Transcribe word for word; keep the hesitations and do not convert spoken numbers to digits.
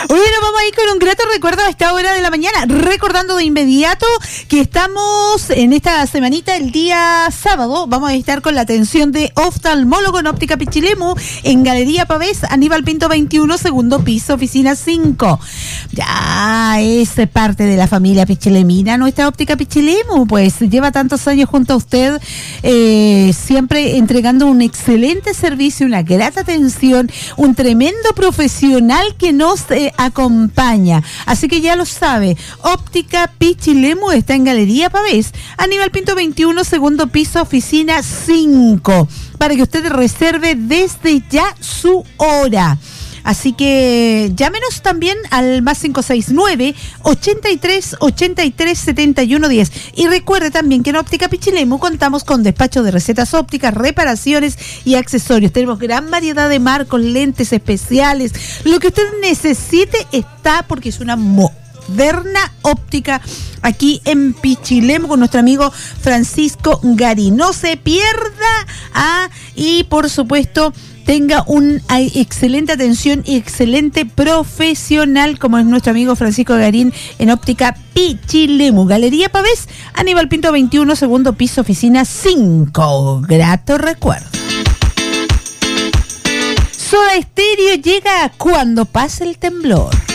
Bueno, vamos a ir con un grato recuerdo a esta hora de la mañana, recordando de inmediato que estamos en esta semanita, el día sábado, vamos a estar con la atención de oftalmólogo en Óptica Pichilemu, en Galería Pavés, Aníbal Pinto veintiuno, segundo piso, oficina cinco. Ya es parte de la familia pichilemina, nuestra Óptica Pichilemu, pues lleva tantos años junto a usted, eh, siempre entregando un excelente servicio, una grata atención, un tremendo profesional que nos eh, acompaña. Así que ya lo sabe, Óptica Pichilemu está en Galería Pavés, Aníbal Pinto veintiuno, segundo piso, oficina cinco, para que usted reserve desde ya su hora. Así que llámenos también al más cinco seis nueve, ochenta y tres, ochenta y tres, setenta y uno diez. Y recuerde también que en Óptica Pichilemu contamos con despacho de recetas ópticas, reparaciones y accesorios. Tenemos gran variedad de marcos, lentes especiales. Lo que usted necesite está, porque es una moderna óptica aquí en Pichilemu con nuestro amigo Francisco Garín. No se pierda, ah, y por supuesto tenga una excelente atención y excelente profesional como es nuestro amigo Francisco Garín en Óptica Pichilemu, Galería Pavés, Aníbal Pinto veintiuno, segundo piso, oficina cinco. Grato recuerdo. Soda Stereo llega cuando pase el temblor.